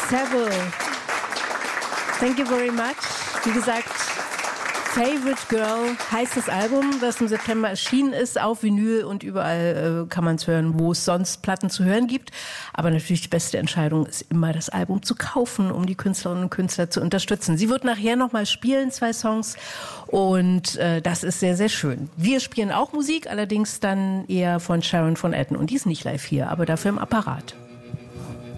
Sable. Thank you very much. Wie gesagt, Favorite Girl heißt das Album, das im September erschienen ist, auf Vinyl und überall kann man es hören, wo es sonst Platten zu hören gibt. Aber natürlich die beste Entscheidung ist immer, das Album zu kaufen, um die Künstlerinnen und Künstler zu unterstützen. Sie wird nachher nochmal spielen, 2 Songs, und das ist sehr, sehr schön. Wir spielen auch Musik, allerdings dann eher von Sharon von Etten, und die ist nicht live hier, aber dafür im Apparat.